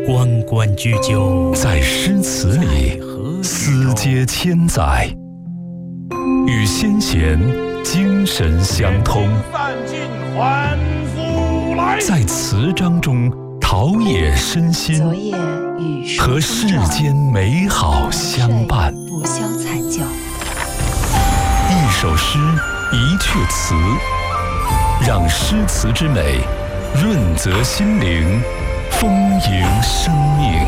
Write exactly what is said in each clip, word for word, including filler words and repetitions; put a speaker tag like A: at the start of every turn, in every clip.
A: 关关雎鸠，
B: 在诗词里思接千载，与先贤精神相通，在词章中陶冶身心，和世间美好相伴。
C: 不消残教，
B: 一首诗，一阙词，让诗词之美润泽心灵，丰盈生命。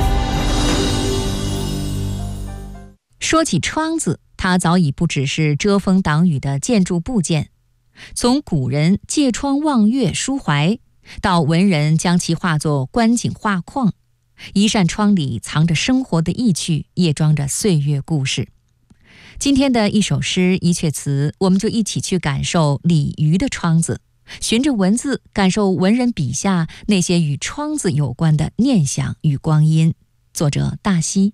D: 说起窗子，它早已不只是遮风挡雨的建筑部件。从古人借窗望月抒怀，到文人将其化作观景画框，一扇窗里藏着生活的意趣，也装着岁月故事。今天的一首诗一阙词，我们就一起去感受李渔的窗子，循着文字感受文人笔下那些与窗子有关的念想与光阴。作者大西。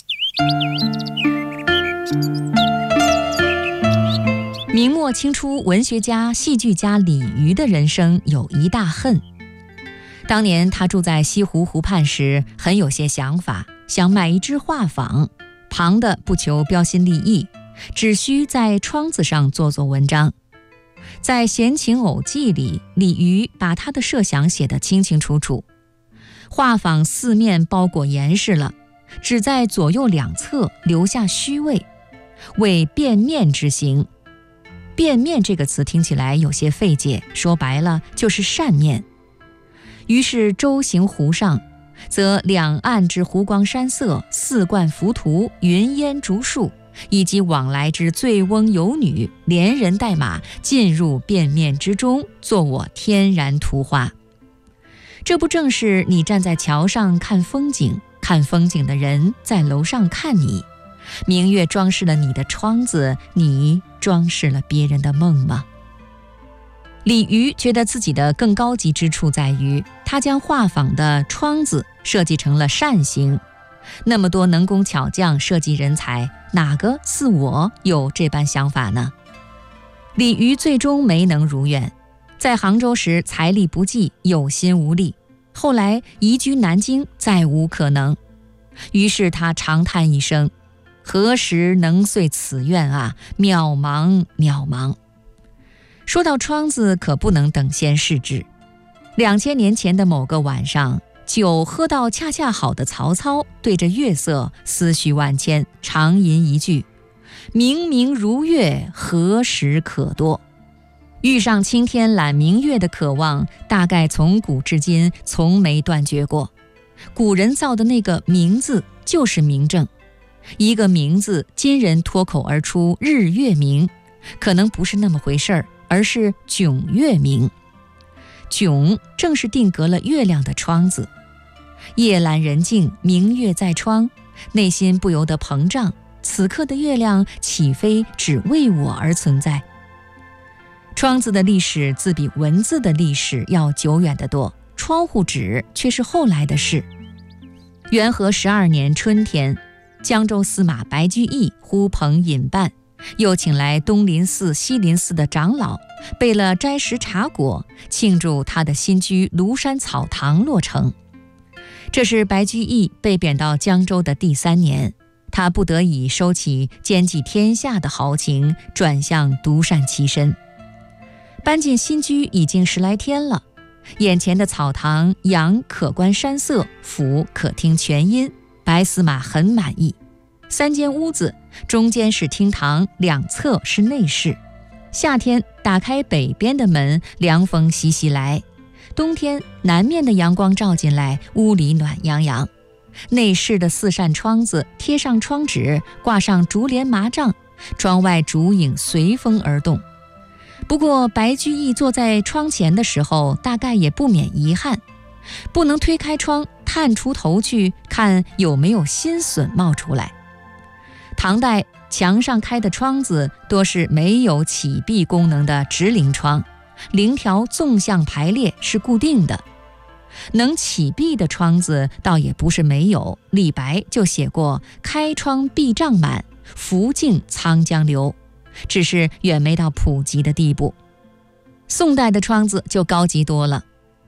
D: 明末清初文学家、戏剧家李渔的人生有一大恨。当年他住在西湖湖畔时，很有些想法，想买一只画舫，旁的不求标新立异，只需在窗子上做做文章。在《闲情偶记》里，李渔把他的设想写得清清楚楚。画舫四面包裹严实了，只在左右两侧留下虚位，为变面之形。变面这个词听起来有些费解，说白了就是扇面。于是舟行湖上，则两岸之湖光山色、四冠浮屠、云烟竹树，以及往来之醉翁游女，连人带马进入变面之中，作我天然图画。这不正是你站在桥上看风景，看风景的人在楼上看你，明月装饰了你的窗子，你装饰了别人的梦吗？李渔觉得自己的更高级之处在于，他将画舫的窗子设计成了扇形。那么多能工巧匠、设计人才，哪个似我有这般想法呢？李渔最终没能如愿，在杭州时财力不济，有心无力，后来移居南京，再无可能。于是他长叹一声，何时能遂此愿啊，渺茫渺茫。说到窗子，可不能等闲视之。两千年前的某个晚上，酒喝到恰恰好的曹操对着月色思绪万千，长吟一句：明明如月，何时可多。遇上青天揽明月的渴望，大概从古至今从没断绝过。古人造的那个明字就是明正，一个明字，今人脱口而出日月明，可能不是那么回事儿，而是迥月明。迥正是定格了月亮的窗子。夜阑人静，明月在窗，内心不由得膨胀，此刻的月亮岂非只为我而存在？窗子的历史自比文字的历史要久远得多，窗户纸却是后来的事。元和十二年春天，江州司马白居易呼朋引伴，又请来东林寺、西林寺的长老，备了斋食茶果，庆祝他的新居庐山草堂落成。这是白居易被贬到江州的第三年，他不得已收起兼济天下的豪情，转向独善其身。搬进新居已经十来天了，眼前的草堂阳可观山色，俯可听泉音，白司马很满意。三间屋子，中间是厅堂，两侧是内室。夏天打开北边的门，凉风习习来；冬天南面的阳光照进来，屋里暖洋洋。内室的四扇窗子贴上窗纸，挂上竹帘麻帐，窗外竹影随风而动。不过白居易坐在窗前的时候，大概也不免遗憾，不能推开窗探出头去看有没有新笋冒出来。唐代墙上开的窗子多是没有启闭功能的直棂窗，棂条纵向排列是固定的。能启闭的窗子倒也不是没有，李白就写过开窗闭帐满，拂径沧江流，只是远没到普及的地步。宋代的窗子就高级多了，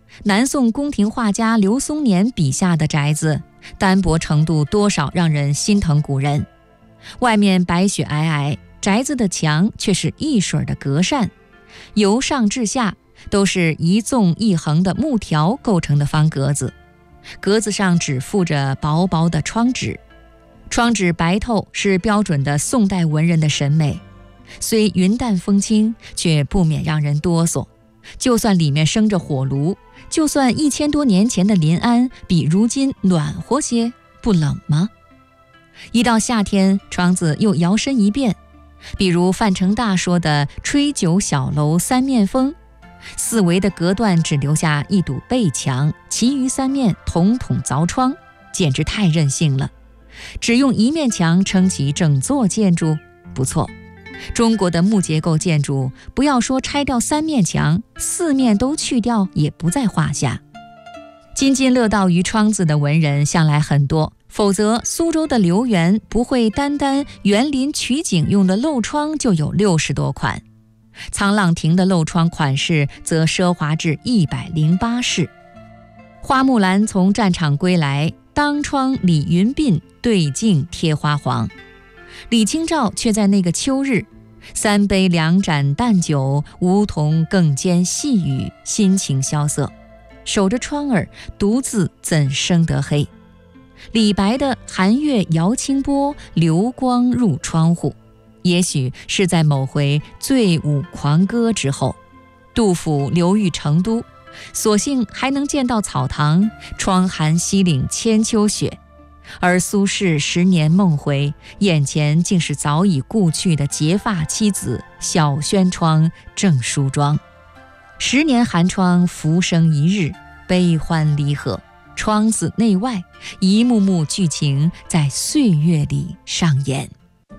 D: 南宋宫廷画家刘松年笔下的宅子，单薄程度多少让人心疼古人。外面白雪皑皑，宅子的墙却是一水的隔扇，由上至下都是一纵一横的木条构成的方格子，格子上只附着薄薄的窗纸，窗纸白透是标准的宋代文人的审美，虽云淡风轻，却不免让人哆嗦。就算里面生着火炉，就算一千多年前的临安比如今暖和些，不冷吗？一到夏天，窗子又摇身一变，比如范成大说的吹酒小楼三面风，四围的隔断只留下一堵背墙，其余三面统统凿窗，简直太任性了。只用一面墙撑起整座建筑，不错。中国的木结构建筑，不要说拆掉三面墙，四面都去掉也不在话下。津津乐道于窗子的文人向来很多，否则苏州的留园不会单单园林取景用的漏窗就有六十多款，沧浪亭的漏窗款式则奢华至一百零八式。花木兰从战场归来，当窗理云鬓，对镜贴花黄。李清照却在那个秋日，三杯两盏淡酒，梧桐更兼细雨，心情萧瑟，守着窗儿，独自怎生得黑。李白的寒月摇清波，流光入窗户，也许是在某回醉舞狂歌之后。杜甫流寓成都，所幸还能见到草堂，窗含西岭千秋雪。而苏轼十年梦回，眼前竟是早已故去的结发妻子小轩窗正梳妆。十年寒窗浮生一日，悲欢离合，窗子内外一幕幕剧情在岁月里上演。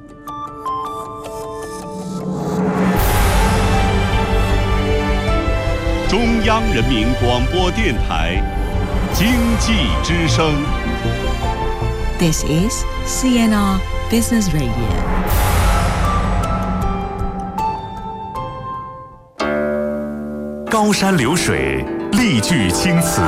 C: 中央人民广播电台经济之声。
E: This is C N R Business Radio.
B: 高山流水，丽句青词，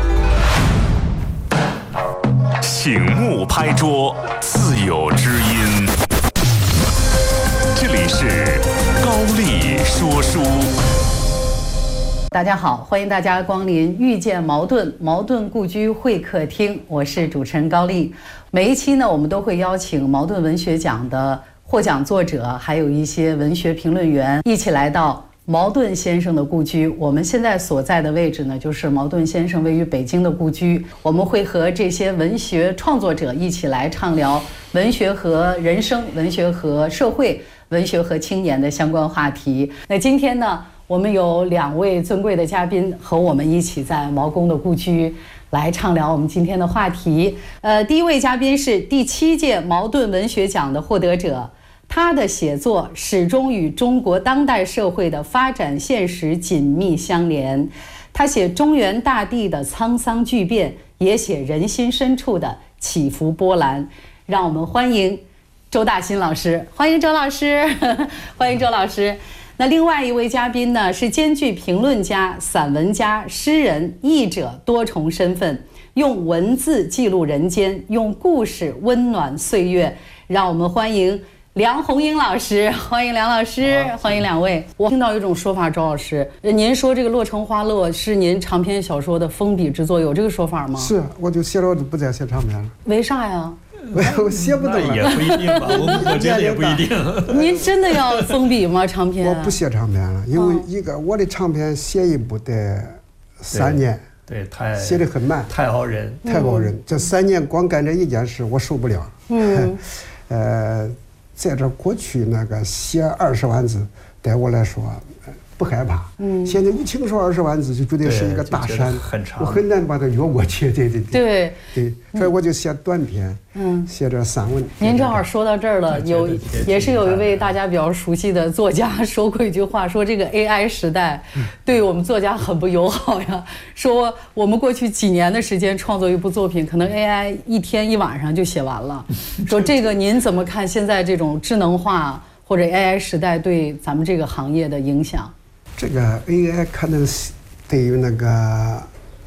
B: 醒目拍桌，自有知音。这里是高丽说书。
F: 大家好，欢迎大家光临遇见茅盾茅盾故居会客厅，我是主持人高丽。每一期呢，我们都会邀请茅盾文学奖的获奖作者，还有一些文学评论员，一起来到茅盾先生的故居。我们现在所在的位置呢，就是茅盾先生位于北京的故居。我们会和这些文学创作者一起来畅聊文学和人生、文学和社会、文学和青年的相关话题。那今天呢，我们有两位尊贵的嘉宾和我们一起在茅公的故居来畅聊我们今天的话题。呃，第一位嘉宾是第七届茅盾文学奖的获得者，他的写作始终与中国当代社会的发展现实紧密相连。他写中原大地的沧桑巨变，也写人心深处的起伏波澜。让我们欢迎周大新老师，欢迎周老师，欢迎周老师。那另外一位嘉宾呢，是兼具评论家、散文家、诗人、译者多重身份，用文字记录人间，用故事温暖岁月。让我们欢迎梁鸿英老师，欢迎梁老师，欢迎两位。我听到一种说法，周老师，您说这个《洛城花落》是您长篇小说的封笔之作，有这个说法吗？
G: 是，我就写了，我就不再写长篇了。
F: 为啥呀？
G: 我写不动了，
A: 也不一定吧，我我觉得也不一定。
F: 您真的要封笔吗？长篇？
G: 我不写长篇了，因为一个我的长篇写一部得三年，
A: 对，太
G: 写得很慢，
A: 太熬人，
G: 太熬人。这三年光干这一件事，我受不了。嗯，呃，在这过去那个写二十万字，对我来说不害怕。嗯，现在一听说二十万字，就觉得是一个大山，
A: 很长，
G: 我很难把它越过去。对对
F: 对对
G: 对，所以我就写短篇，嗯，写点散文。
F: 您正好说到这儿了，有也是有一位大家比较熟悉的作家说过一句话，说这个 A I 时代对我们作家很不友好呀。说我们过去几年的时间创作一部作品，可能 A I 一天一晚上就写完了。说这个您怎么看现在这种智能化或者 A I 时代对咱们这个行业的影响？
G: 这个 A I 可能是对于那个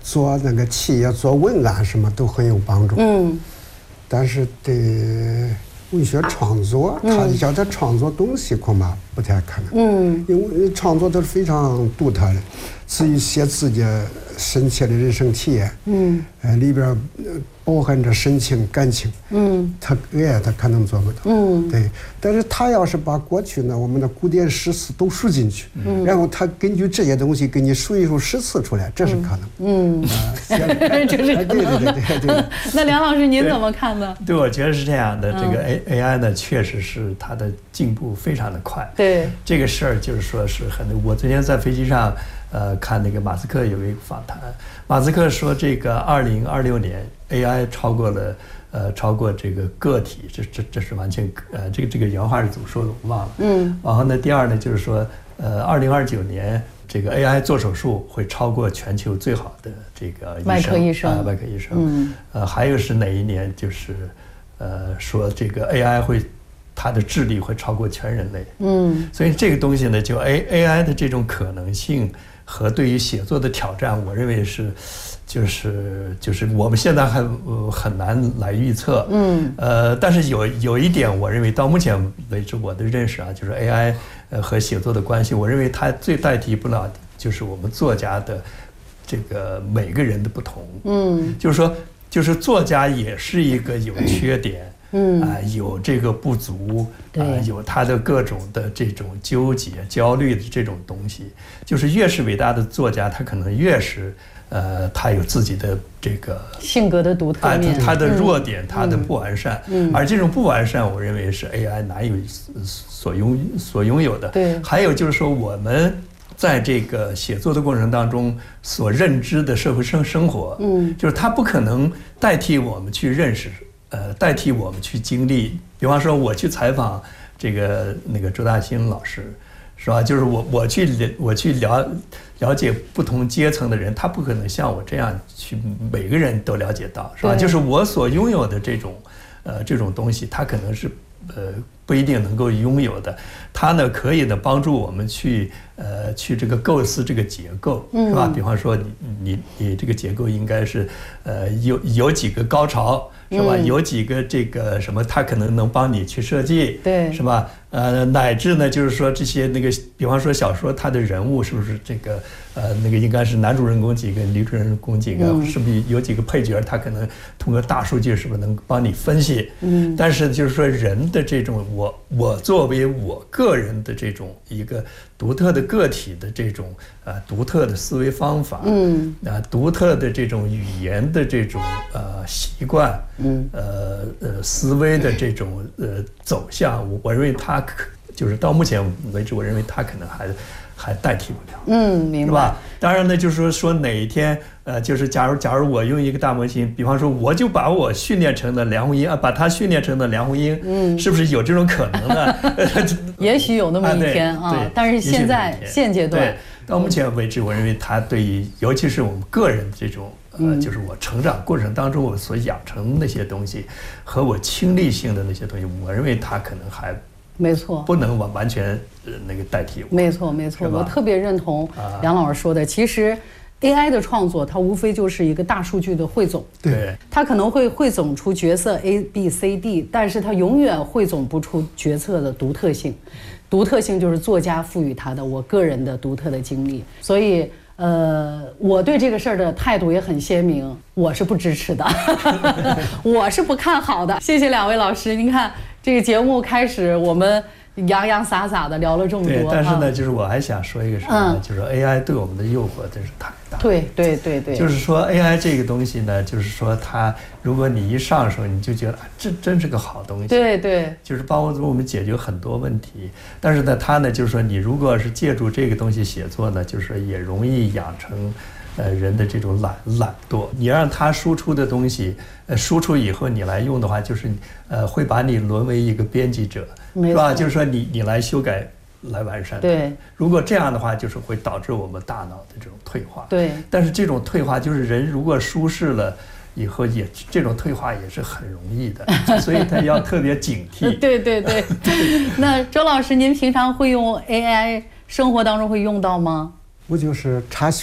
G: 做那个企业做文案什么都很有帮助。嗯，但是对文学创作，他要他创作东西恐怕不太可能。嗯，因为创作都是非常独特的，至于写自己深切的人生体验，嗯，呃里边包含着深情感情，嗯，他 A I 他可能做不到。嗯，对。但是他要是把过去呢我们的古典诗词都输进去，嗯，然后他根据这些东西给你数一数诗词出来，这是可能。嗯，啊，
F: 这是可能。
G: 对对对对对。
F: 那梁老师您怎么看呢？
A: 对，我觉得是这样的。这个 A A I 呢，确实是它的进步非常的快。
F: 对，
A: 这个事儿就是说是很，我昨天在飞机上，呃，看那个马斯克有一个访谈，马斯克说这个二零二六年 A I 超过了，呃，超过这个个体，这这这是完全，呃，这个这个原话是怎么说的我忘了。嗯。然后呢，第二呢就是说，呃，二零二九年这个 A I 做手术会超过全球最好的这个医生，
F: 外科医生
A: 啊，外科医生。嗯。呃，还有是哪一年就是，呃，说这个 A I 会。它的智力会超过全人类，嗯，所以这个东西呢，就 A A I 的这种可能性和对于写作的挑战，我认为是，就是就是我们现在还、呃、很难来预测，嗯，呃，但是有有一点，我认为到目前为止我的认识啊，就是 A I 呃和写作的关系，我认为它最代替不了就是我们作家的这个每个人的不同，嗯，就是说，就是作家也是一个有缺点。嗯啊、呃，有这个不足，啊、呃，有他的各种的这种纠结、焦虑的这种东西。就是越是伟大的作家，他可能越是，呃，他有自己的这个
F: 性格的独特面，
A: 啊、他的弱点，嗯、他的不完善。嗯，而这种不完善，我认为是 A I 难有所拥所拥有的。
F: 对，
A: 还有就是说我们。在这个写作的过程当中，所认知的社会生生活，嗯，就是它不可能代替我们去认识。呃，代替我们去经历，比方说我去采访这个那个周大新老师，是吧？就是我我去我去了了解不同阶层的人，他不可能像我这样去每个人都了解到，是吧？就是我所拥有的这种呃这种东西，他可能是呃不一定能够拥有的。他呢可以呢帮助我们去呃去这个构思这个结构，是吧？比方说你你你这个结构应该是呃有有几个高潮。是吧？有几个这个什么，他可能能帮你去设计，
F: 对，
A: 是吧？呃，乃至呢，就是说这些那个，比方说小说，它的人物是不是这个呃那个应该是男主人公几个，女主人公几个，嗯、是不是有几个配角？他可能通过大数据是不是能帮你分析？嗯，但是就是说人的这种我我作为我个人的这种一个独特的个体的这种呃独特的思维方法，嗯，啊、呃、独特的这种语言的这种呃习惯。嗯，呃呃，思维的这种呃走向，我我认为它可就是到目前为止，我认为它可能还还代替不了。
F: 嗯，明白。
A: 是吧？当然呢，就是说说哪一天，呃，就是假如假如我用一个大模型，比方说我就把我训练成的梁红英啊，把它训练成的梁红英，嗯，是不是有这种可能呢？
F: 也许有那么一天啊，啊但是现在现阶段，
A: 到目前为止，我认为它对于尤其是我们个人这种。呃，就是我成长过程当中我所养成那些东西，和我亲历性的那些东西，我认为它可能还
F: 没错，
A: 不能完完全呃那个代替我。
F: 没错没错，我特别认同梁老师说的。其实 A I 的创作，它无非就是一个大数据的汇总，
A: 对，
F: 它可能会汇总出角色 A B C D， 但是它永远汇总不出角色的独特性。独特性就是作家赋予它的我个人的独特的经历，所以。呃，我对这个事儿的态度也很鲜明，我是不支持的，我是不看好的。谢谢两位老师，您看这个节目开始，我们洋洋洒洒的聊了这么多。
A: 对，但是呢，就是我还想说一个什么呢？嗯、就是 A I 对我们的诱惑真是太大。
F: 对对对对。
A: 就是说 A I 这个东西呢，就是说它，如果你一上手，你就觉得、啊、这真是个好东西。
F: 对对。
A: 就是帮助我们解决很多问题。但是呢，它呢，就是说你如果是借助这个东西写作呢，就是也容易养成。呃，人的这种懒懒惰，你让他输出的东西，呃，输出以后你来用的话，就是呃，会把你沦为一个编辑者，是吧？就是说你你来修改，来完善。
F: 对。
A: 如果这样的话，就是会导致我们大脑的这种退化。
F: 对。
A: 但是这种退化，就是人如果舒适了以后也，这种退化也是很容易的，所以他要特别警惕。
F: 对对对。那周老师，您平常会用 A I， 生活当中会用到吗？
G: 我就是查询。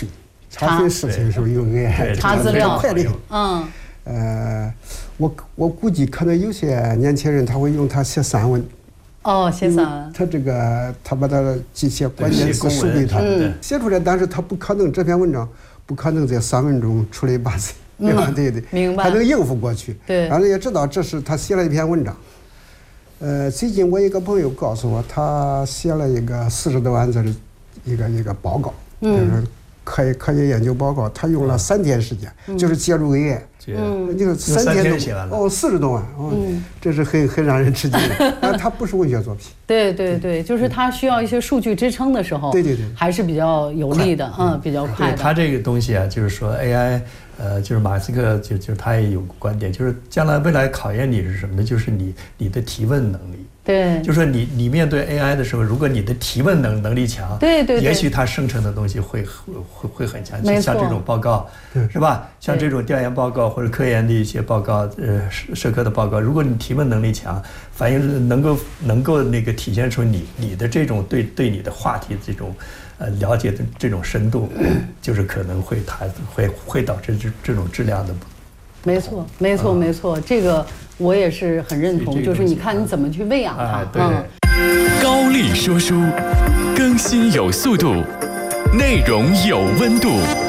G: 查询事情的时候用 A I，
F: 查资料
G: 快的。
F: 嗯。
G: 呃，我我估计可能有些年轻人他会用它写散文。
F: 哦，写散文。
G: 他这个他把它这些关键词输给他，写出来，但是他不可能这篇文章不可能在散文中出类拔萃，对吧？对对，
F: 明白。
G: 他能应付过去。
F: 对。
G: 然后也知道这是他写了一篇文章。呃，最近我一个朋友告诉我，他写了一个四十多万字的一个一个报告，就是科学科学研究报告，他用了三天时间，就是借助 A I。
A: 嗯，
G: 你说三天多哦，四十多万哦，嗯，这是很很让人吃惊的。但它不是文学作品。
F: 对对对，就是它需要一些数据支撑的时候，
G: 对对对，
F: 还是比较有利的，嗯，比较快的。
A: 它这个东西啊，就是说 A I， 呃，就是马斯克就就他也有观点，就是将来未来考验你是什么呢？就是你你的提问能力。
F: 对，
A: 就说你你面对 A I 的时候，如果你的提问能能力强，
F: 对对，
A: 也许它生成的东西会会会很强。就像这种报告，是吧？像这种调研报告或者科研的一些报告，呃，社科的报告，如果你提问能力强，反映能够能够那个体现出你你的这种对对你的话题这种呃了解的这种深度，就是可能会它会会导致这这种质量的。
F: 没错，没错，没错，这个我也是很认同。就是你看你怎么去喂养它。
B: 嗯。高丽说书，更新有速度，内容有温度。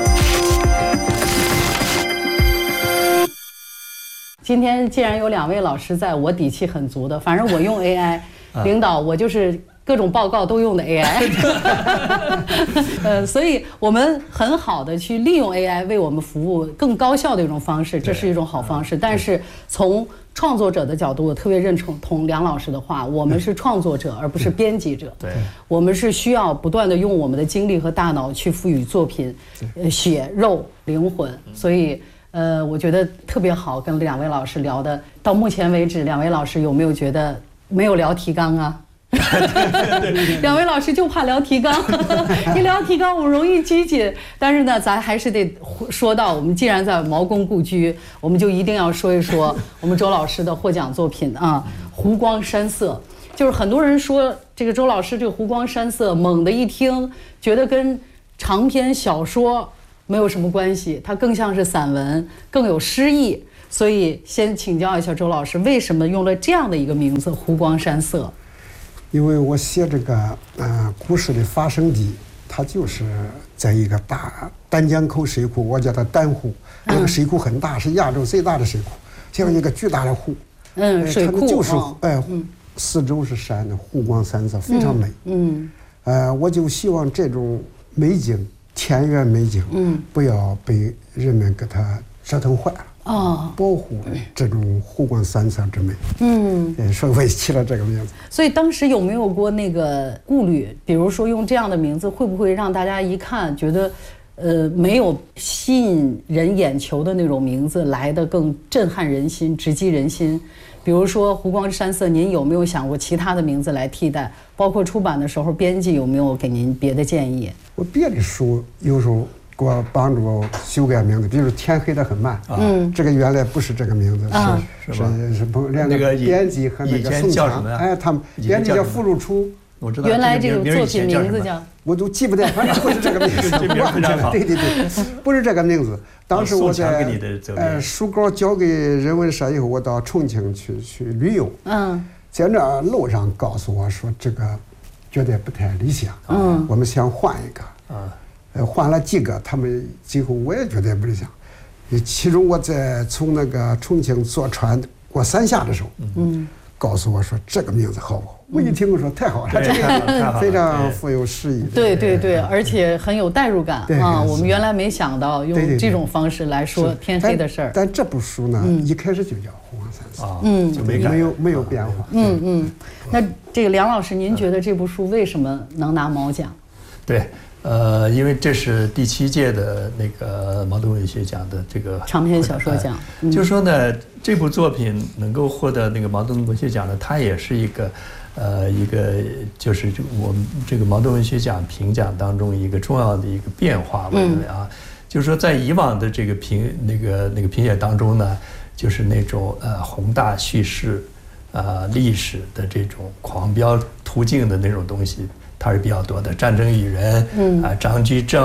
F: 今天既然有两位老师在，我底气很足的。反正我用 A I， 领导我就是。各种报告都用的 A I， 呃，所以我们很好的去利用 A I 为我们服务更高效的一种方式，这是一种好方式。但是从创作者的角度，我特别认同梁老师的话，我们是创作者而不是编辑者。
A: 对，
F: 我们是需要不断的用我们的精力和大脑去赋予作品呃血肉灵魂。所以呃，我觉得特别好，跟两位老师聊的。到目前为止，两位老师有没有觉得没有聊提纲啊？两位老师就怕聊提纲，一聊提纲我们容易拘谨。但是呢，咱还是得说到，我们既然在毛公故居，我们就一定要说一说我们周老师的获奖作品啊，《湖光山色》。就是很多人说这个周老师这个《湖光山色》，猛的一听觉得跟长篇小说没有什么关系，它更像是散文，更有诗意。所以先请教一下周老师，为什么用了这样的一个名字《湖光山色》？
G: 因为我写这个呃故事的发生地，它就是在一个大丹江口水库，我叫它丹湖。那个水库很大，是亚洲最大的水库，像一个巨大的湖。
F: 嗯，水库
G: 就是哎，四周是山的，湖光山色，非常美。嗯，呃，我就希望这种美景，田园美景，嗯，不要被人们给它折腾坏了。哦，保护这种湖光山色之美，嗯，所以我也起了这个名字。
F: 所以当时有没有过那个顾虑？比如说用这样的名字，会不会让大家一看觉得，呃，没有吸引人眼球的那种名字来得更震撼人心、直击人心？比如说湖光山色，您有没有想过其他的名字来替代？包括出版的时候，编辑有没有给您别的建议？
G: 我别的书有时候给我帮助修改名字，比如天黑得很慢，嗯，这个原来不是这个名字，是是是不连那个编辑和那个宋强，哎，他们编辑叫傅如初，
A: 我知道。
F: 原来这个作品名字叫，
G: 我都记不得，反正不是这个名字，忘记了。对对对，不是这个名字。当时我在呃书稿交给人文社以后，我到重庆去去旅游，嗯，在那路上告诉我说这个觉得不太理想，嗯，我们想换一个，啊。呃，换了几个，他们几乎我也觉得不理想。其中我在从那个重庆坐船过三峡的时候，嗯，告诉我说这个名字好不好？我一听我说太好了，这个非常富有诗意。
F: 对对对，而且很有代入感啊！我们原来没想到用这种方式来说天黑的事儿。
G: 但这部书呢，一开始就叫《湖光山色》，嗯，就没没有没有变化。
F: 嗯嗯，那这个梁老师，您觉得这部书为什么能拿毛奖？
A: 对。呃，因为这是第七届的那个茅盾文学奖的这个
F: 长篇小说奖，
A: 嗯、就是说呢，这部作品能够获得那个茅盾文学奖呢，它也是一个，呃，一个就是我们这个茅盾文学奖评奖当中一个重要的一个变化，我认为啊，嗯、就是说在以往的这个评那个那个评选当中呢，就是那种呃宏大叙事，啊、呃、历史的这种狂飙途径的那种东西。它是比较多的，战争与人，嗯啊，张居正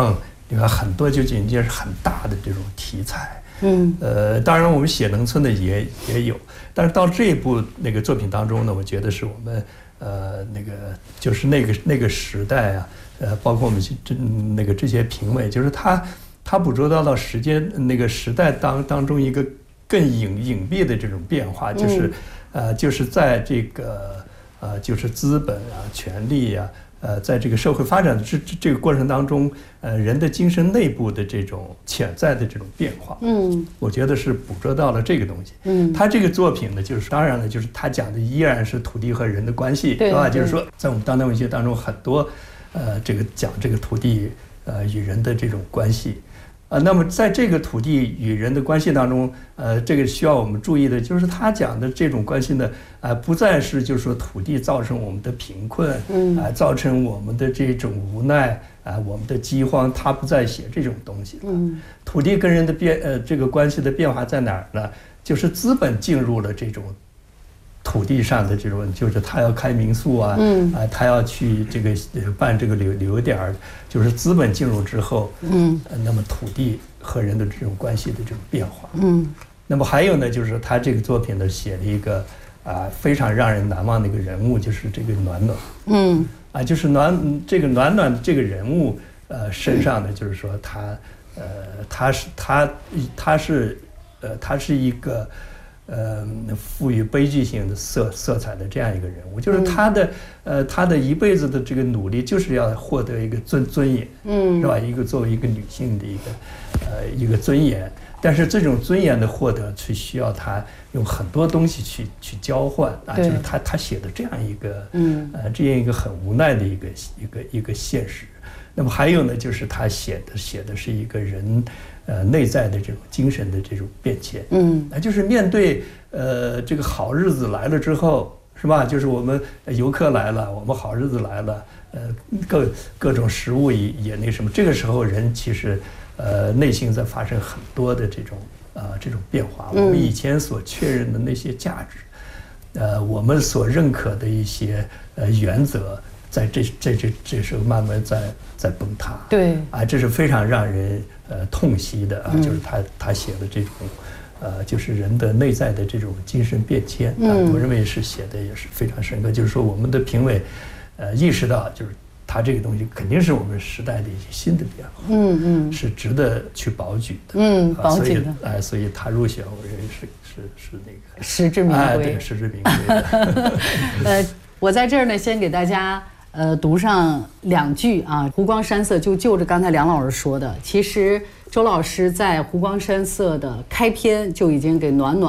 A: 你看很多就紧接着很大的这种题材。
F: 嗯，
A: 呃，当然我们写农村的也也有，但是到这一部那个作品当中呢，我觉得是我们呃那个就是那个那个时代啊，呃，包括我们这那个这些评委，就是他他捕捉到了时间那个时代当当中一个更隐隐蔽的这种变化，就是、嗯、呃就是在这个呃就是资本啊、权力啊。呃，在这个社会发展的这这个过程当中，呃，人的精神内部的这种潜在的这种变化，嗯，我觉得是捕捉到了这个东西。嗯，他这个作品呢，就是当然了，就是他讲的依然是土地和人的关系，是吧？就是说，在我们当代文学当中，很多呃，这个讲这个土地呃与人的这种关系。啊，那么在这个土地与人的关系当中，呃，这个需要我们注意的就是他讲的这种关系呢，啊、呃，不再是就是说土地造成我们的贫困，嗯，啊、呃，造成我们的这种无奈，啊、呃，我们的饥荒，他不再写这种东西了。嗯，土地跟人的变，呃，这个关系的变化在哪儿呢？就是资本进入了这种土地上的这种，就是他要开民宿啊，嗯，啊、呃，他要去这个办这个旅旅游点儿，就是资本进入之后，嗯、呃，那么土地和人的这种关系的这种变化，嗯，那么还有呢，就是他这个作品呢写了一个啊、呃、非常让人难忘的一个人物，就是这个暖暖，嗯，啊，就是暖这个暖暖这个人物，呃，身上呢，就是说他，呃，他是他他是，呃，他是一个。呃，赋予悲剧性的色色彩的这样一个人物，就是他的、嗯、呃，他的一辈子的这个努力，就是要获得一个尊尊严，嗯，是吧？一个作为一个女性的一个呃一个尊严，但是这种尊严的获得，是需要他用很多东西去去交换啊，就是他他写的这样一个，嗯，呃，这样一个很无奈的一个一个一个现实。那么还有呢，就是他写的写的是一个人。呃，内在的这种精神的这种变迁，嗯，啊，就是面对呃这个好日子来了之后，是吧？就是我们游客来了，我们好日子来了，呃，各各种食物也也那什么，这个时候人其实呃内心在发生很多的这种啊、呃、这种变化。我们以前所确认的那些价值，呃，我们所认可的一些呃原则，在这这这这时候慢慢在在崩塌。对，啊，这是非常让人。呃，痛惜的啊，就是他他写的这种，呃，就是人的内在的这种精神变迁啊，我认为是写的也是非常深刻。就是说，我们的评委，呃，意识到就是他这个东西肯定是我们时代的一些新的变化，嗯嗯，是值得去保举的，嗯，保举的，哎、呃，所以他入选，我认为是是是那个
F: 实至名归，
A: 哎，对，实至名归的。
F: 呃，我在这儿呢，先给大家。呃，读上两句啊，湖光山色就就着刚才梁老师说的，其实周老师在湖光山色的开篇就已经给暖暖